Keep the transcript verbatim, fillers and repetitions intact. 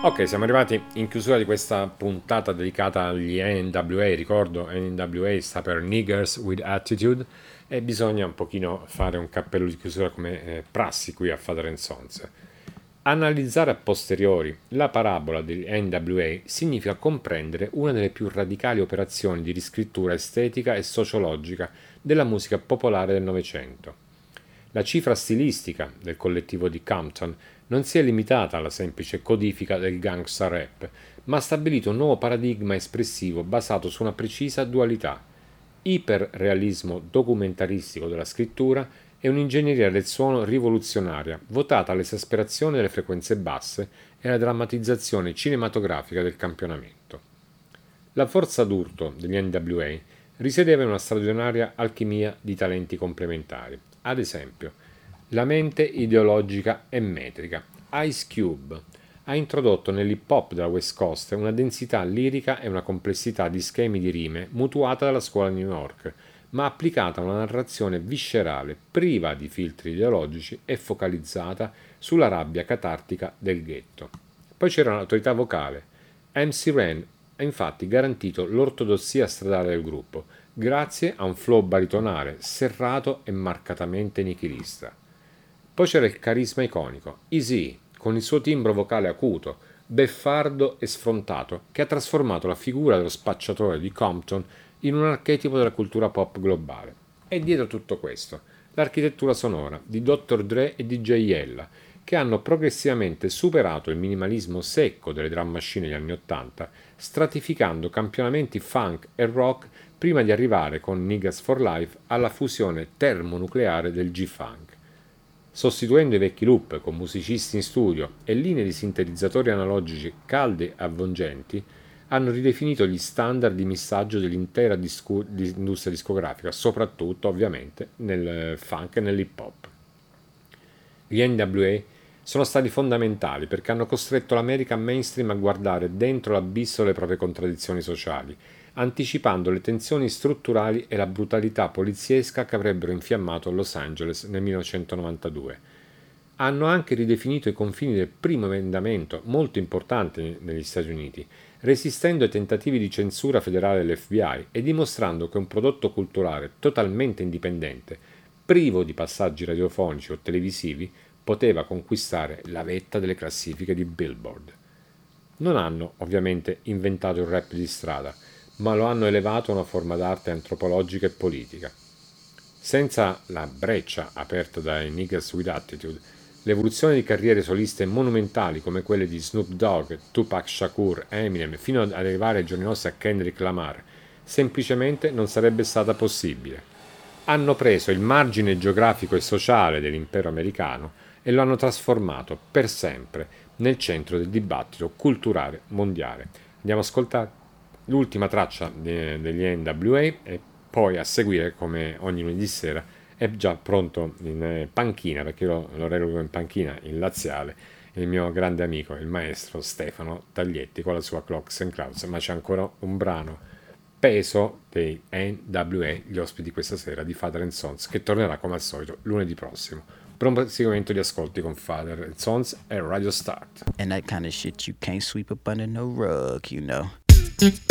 Ok, siamo arrivati in chiusura di questa puntata dedicata agli N W A. Ricordo, N W A sta per Niggers with Attitude e bisogna un pochino fare un cappello di chiusura come eh, prassi qui a Father and Sons. Analizzare a posteriori la parabola degli N W A significa comprendere una delle più radicali operazioni di riscrittura estetica e sociologica della musica popolare del Novecento. La cifra stilistica del collettivo di Compton non si è limitata alla semplice codifica del gangsta rap, ma ha stabilito un nuovo paradigma espressivo basato su una precisa dualità: iperrealismo documentaristico della scrittura e un'ingegneria del suono rivoluzionaria, votata all'esasperazione delle frequenze basse e alla drammatizzazione cinematografica del campionamento. La forza d'urto degli N W A risiedeva in una straordinaria alchimia di talenti complementari. Ad esempio, la mente ideologica e metrica. Ice Cube ha introdotto nell'hip hop della West Coast una densità lirica e una complessità di schemi di rime mutuata dalla scuola di New York, ma applicata a una narrazione viscerale, priva di filtri ideologici e focalizzata sulla rabbia catartica del ghetto. Poi c'era l'autorità vocale. M C Ren ha infatti garantito l'ortodossia stradale del gruppo, grazie a un flow baritonale serrato e marcatamente nichilista. Poi c'era il carisma iconico, Eazy, con il suo timbro vocale acuto, beffardo e sfrontato, che ha trasformato la figura dello spacciatore di Compton in un archetipo della cultura pop globale. E dietro tutto questo, l'architettura sonora di dottor Dre e D J Yella, che hanno progressivamente superato il minimalismo secco delle drum machine degli anni ottanta, stratificando campionamenti funk e rock prima di arrivare con Niggas for Life alla fusione termonucleare del G-Funk. Sostituendo i vecchi loop con musicisti in studio e linee di sintetizzatori analogici calde e avvolgenti, hanno ridefinito gli standard di missaggio dell'intera discu- di industria discografica, soprattutto ovviamente nel funk e nell'hip hop. Gli N W A sono stati fondamentali perché hanno costretto l'America mainstream a guardare dentro l'abisso delle proprie contraddizioni sociali, anticipando le tensioni strutturali e la brutalità poliziesca che avrebbero infiammato Los Angeles nel millenovecentonovantadue. Hanno anche ridefinito i confini del primo emendamento, molto importante negli Stati Uniti, resistendo ai tentativi di censura federale dell'F B I e dimostrando che un prodotto culturale totalmente indipendente, privo di passaggi radiofonici o televisivi, poteva conquistare la vetta delle classifiche di Billboard. Non hanno, ovviamente, inventato il rap di strada, ma lo hanno elevato a una forma d'arte antropologica e politica. Senza la breccia aperta dai Niggas with Attitude, l'evoluzione di carriere soliste monumentali come quelle di Snoop Dogg, Tupac Shakur, Eminem, fino ad arrivare ai giorni nostri a Kendrick Lamar, semplicemente non sarebbe stata possibile. Hanno preso il margine geografico e sociale dell'impero americano e lo hanno trasformato per sempre nel centro del dibattito culturale mondiale. Andiamo ad ascoltare l'ultima traccia degli N W A e poi a seguire, come ogni lunedì sera, è già pronto in panchina, perché lo, lo reputo in panchina, in laziale, il mio grande amico, il maestro Stefano Taglietti con la sua Clocks and Clouds, ma c'è ancora un brano peso dei N W A, gli ospiti questa sera di Father and Sons, che tornerà come al solito lunedì prossimo. Buon proseguimento di ascolti con Father and Sons e Radio Start. And that kind of shit you can't sweep up under no rug, you know.